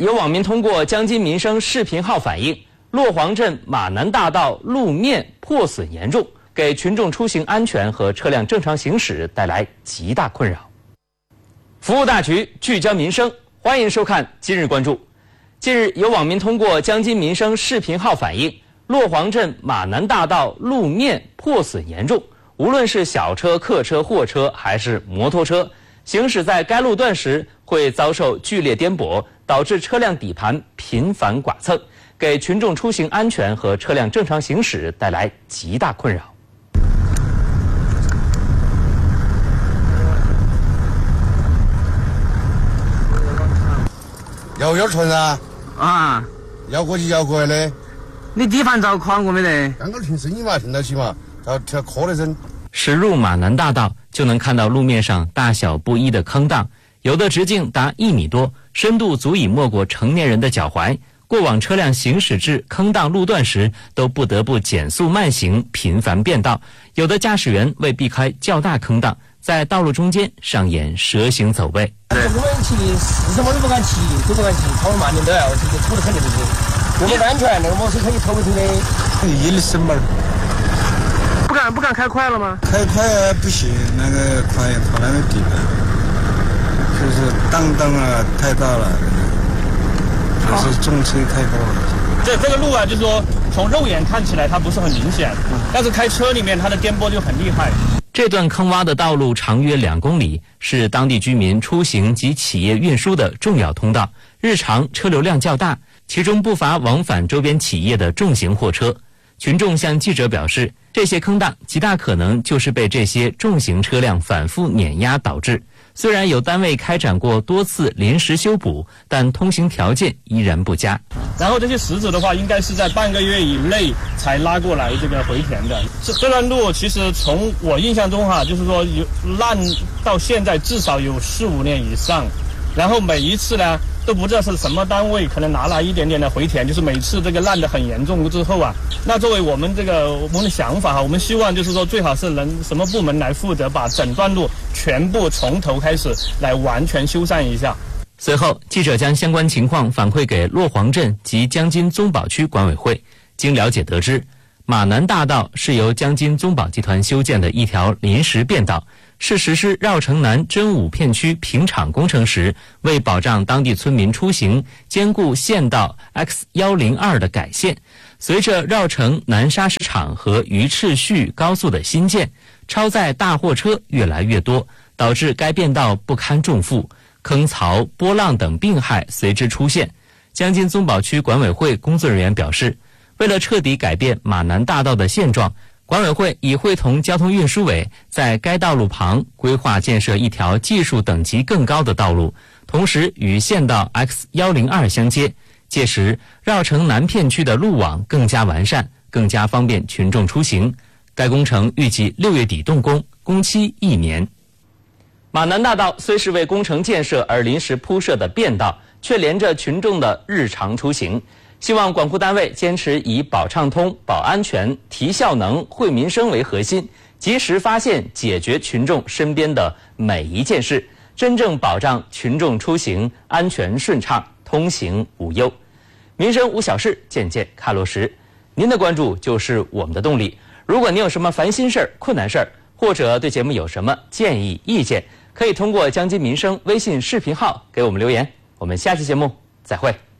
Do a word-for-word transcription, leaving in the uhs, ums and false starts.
有网民通过江津民生视频号反映，洛黄镇马南大道路面破损严重，给群众出行安全和车辆正常行驶带来极大困扰。服务大局，聚焦民生，欢迎收看今日关注。近日，有网民通过江津民生视频号反映，洛黄镇马南大道路面破损严重，无论是小车、客车、货车还是摩托车，行驶在该路段时会遭受剧烈颠簸，导致车辆底盘频繁剐蹭，给群众出行安全和车辆正常行驶带来极大困扰。 要要存啊！ 啊， 要过去要过来的。 你底盘遭剐过没得？ 刚刚听声音嘛，听到起嘛，要听磕的声。 驶入马南大道，就能看到路面上大小不一的坑档，有的直径达一米多，深度足以没过成年人的脚踝。过往车辆行驶至坑档路段时，都不得不减速慢行，频繁变道。有的驾驶员为避开较大坑档，在道路中间上演蛇行走位。 我们骑四十码都不敢骑，都不敢骑，超慢点都要，这个出的肯定不行。又不安全，那个摩托车可以头停的。 一十码。 不敢不敢开快了吗？ 开快不行，那个快跑那个底盘，就是档档啊太大了，就是重车太多了。 这这个路啊，就是说从肉眼看起来它不是很明显，但是开车里面它的颠簸就很厉害。 这段坑洼的道路长约两公里，是当地居民出行及企业运输的重要通道，日常车流量较大，其中不乏往返周边企业的重型货车。群众向记者表示，这些坑档极大可能就是被这些重型车辆反复碾压导致。虽然有单位开展过多次临时修补，但通行条件依然不佳。 然后这些石子的话，应该是在半个月以内才拉过来这个回填的。这这段路其实从我印象中哈，就是说有烂到现在至少有四五年以上。然后每一次呢，都不知道是什么单位可能拿来一点点的回填，就是每次这个烂得很严重之后啊，那作为我们这个我们的想法哈，我们希望就是说最好是能什么部门来负责，把整段路全部从头开始来完全修缮一下。 随后，记者将相关情况反馈给洛黄镇及江津宗保区管委会。经了解得知，马南大道是由江津宗保集团修建的一条临时便道，是实施绕城南真武片区平厂工程时，为保障当地村民出行，兼顾县道 X 一零二 的改线。随着绕城南砂石场和鱼翅旭高速的新建，超载大货车越来越多，导致该便道不堪重负，坑槽、波浪等病害随之出现。江津宗保区管委会工作人员表示，为了彻底改变马南大道的现状，管委会已会同交通运输委在该道路旁规划建设一条技术等级更高的道路，同时与县道 X 一零二 相接。届时，绕城南片区的路网更加完善，更加方便群众出行。该工程预计六月底动工，工期一年。马南大道虽是为工程建设而临时铺设的便道，却连着群众的日常出行。希望管护单位坚持以保畅通、保安全、提效能、惠民生为核心，及时发现、解决群众身边的每一件事，真正保障群众出行安全顺畅、通行无忧。民生无小事，件件看落实。您的关注就是我们的动力。如果您有什么烦心事儿、困难事儿，或者对节目有什么建议、意见，可以通过江津民生微信视频号给我们留言。我们下期节目再会。